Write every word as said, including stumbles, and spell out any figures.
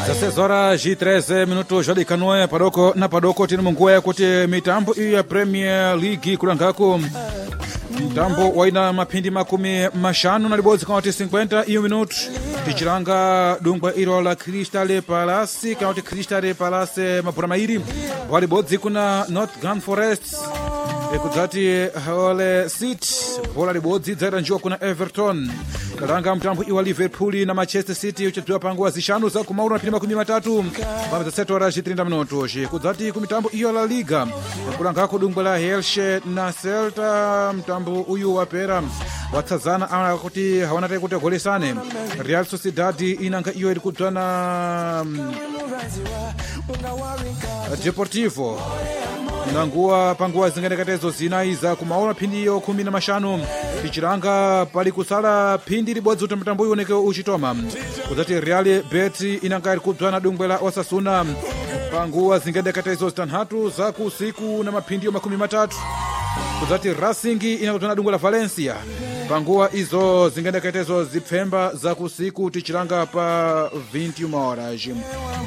dezesseis horas e treze minutos já de canoa padoko na padoko tino munguya kuti mitambo iyo ya Premier League kulangako mitambo waina mapindi makumi mashanu na libodzi kama cinquenta iyo minuto tichilanga dungwa ilo la Crystal Palace kama Crystal Palace mapura mairi walibodzi kuna Nottingham Forest ekudzati Hull City bola libodzi dzaita njiwa kuna Everton kalanga mtambo iwa Liverpool na Manchester City uchatwa pangu zishanu za kumaura pili makumi matatu pa dezesete horas e trinta minutos kudzati ku mitambo iyo la Liga kulangako dungwa la Elche na Celta mtambo uyu wapera watsazana ana kuti hawanataka kuti golesane. Real Sociedad inanga iyo iri kudzana Deportivo nanguwa panguwa zingenekatezo zinaiza kumaona phindi iyo kumi na mashanu tichilanga pali kusala phindi libodzi kuti mtambo ioneke uchitoma kudzati Real Betis inanga iri kudzana dungwe la Osasuna panguwa zingenekatezo zitanhatu za kusiku na maphindi makumi matatu kudzati Racing inakudzana dungwe la Valencia panguwa izo zingenekatezo zipfemba za kusiku tichilanga pa vinte e uma horas.